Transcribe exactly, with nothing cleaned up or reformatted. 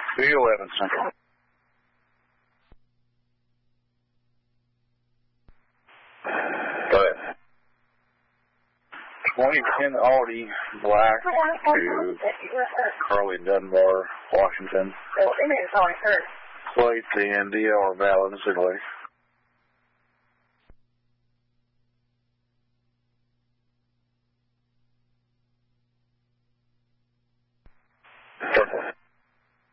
three eleven Central. Go ahead. twenty ten Audi Black to Carly Dunbar, Washington. Plates and D R valid,